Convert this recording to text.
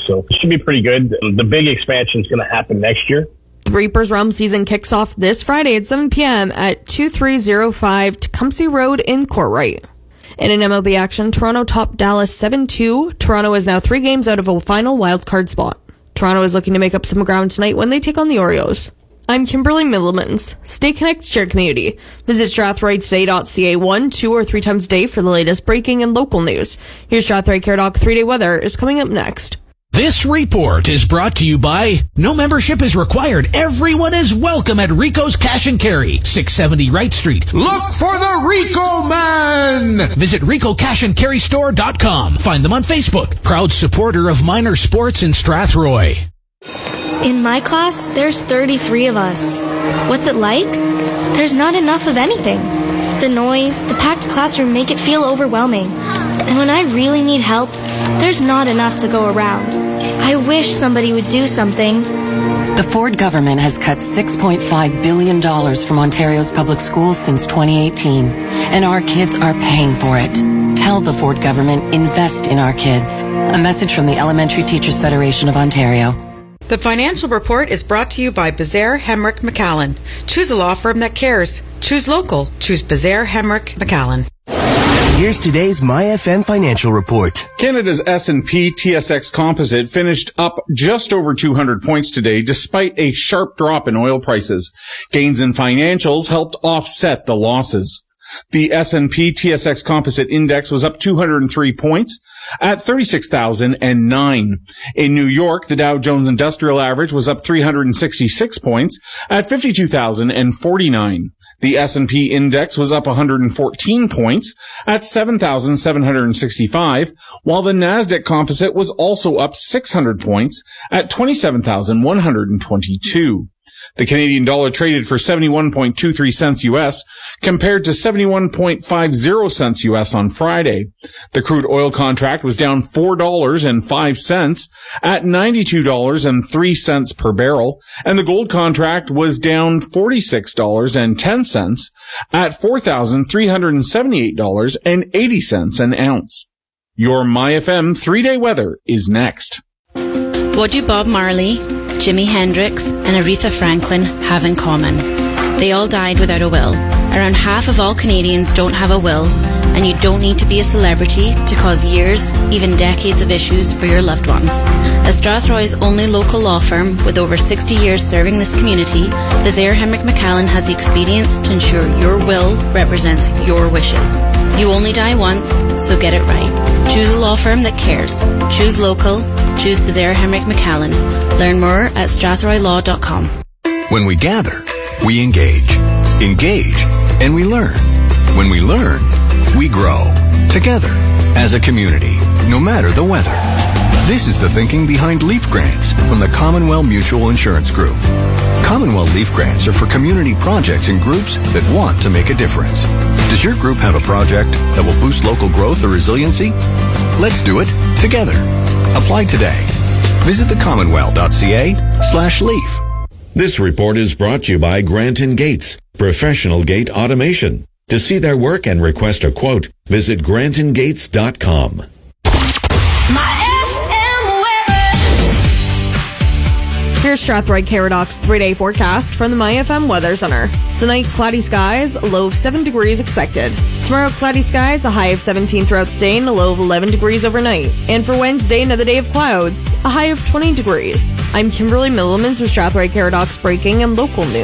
So it should be pretty good. The big expansion is going to happen next year. The Reapers Realm season kicks off this Friday at 7 p.m. at 2305 Tecumseh Road in Courtright. In an MLB action, Toronto topped Dallas 7-2. Toronto is now 3 games out of a final wildcard spot. Toronto is looking to make up some ground tonight when they take on the Orioles. I'm Kimberly Millemans. Stay connected to your community. Visit StrathroyToday.ca 1, 2, or 3 times a day for the latest breaking and local news. Your Strathroy Caradoc 3-day weather is coming up next. This report is brought to you by no membership is required. Everyone is welcome at Rico's Cash and Carry, 670 Wright Street. Look for the Rico Man! Visit RicoCashAndCarryStore.com. Find them on Facebook. Proud supporter of minor sports in Strathroy. In my class, there's 33 of us. What's it like? There's not enough of anything. The noise, the packed classroom make it feel overwhelming. And when I really need help, there's not enough to go around. I wish somebody would do something. The Ford government has cut $6.5 billion from Ontario's public schools since 2018, and our kids are paying for it. Tell the Ford government, invest in our kids. A message from the Elementary Teachers Federation of Ontario. The financial report is brought to you by Bezaire Hemrick McAllen. Choose a law firm that cares. Choose local. Choose Bezaire Hemrick McAllen. Here's today's MyFM financial report. Canada's S&P TSX Composite finished up just over 200 points today, despite a sharp drop in oil prices. Gains in financials helped offset the losses. The S&P TSX Composite Index was up 203 points at 36,009. In New York, the Dow Jones Industrial Average was up 366 points at 52,049. The S&P Index was up 114 points at 7,765, while the Nasdaq Composite was also up 600 points at 27,122. The Canadian dollar traded for 71.23 cents U.S. compared to 71.50 cents U.S. on Friday. The crude oil contract was down $4.05 at $92.03 per barrel, and the gold contract was down $46.10 at $4,378.80 an ounce. Your MyFM 3-day weather is next. What do Bob Marley, Jimi Hendrix and Aretha Franklin have in common? They all died without a will. Around half of all Canadians don't have a will, and you don't need to be a celebrity to cause years, even decades of issues for your loved ones. As Strathroy's only local law firm with over 60 years serving this community, Bezaire Hemrick McAllen has the experience to ensure your will represents your wishes. You only die once, so get it right. Choose a law firm that cares. Choose local. Choose Bezaire Hemrick McAllen. Learn more at strathroylaw.com. When we gather, we engage, and we learn. When we learn, we grow together as a community, no matter the weather. This is the thinking behind Leaf Grants from the Commonwealth Mutual Insurance Group. Commonwealth Leaf Grants are for community projects and groups that want to make a difference. Does your group have a project that will boost local growth or resiliency? Let's do it together. Apply today. Visit thecommonwealth.ca/leaf. This report is brought to you by Grant & Gates, professional gate automation. To see their work and request a quote, visit grantandgates.com. Here's Strathroy Caradoc's 3-day forecast from the MyFM Weather Center. Tonight, cloudy skies, a low of 7 degrees expected. Tomorrow, cloudy skies, a high of 17 throughout the day and a low of 11 degrees overnight. And for Wednesday, another day of clouds, a high of 20 degrees. I'm Kimberly Millemans with Strathroy Caradoc's breaking and local news.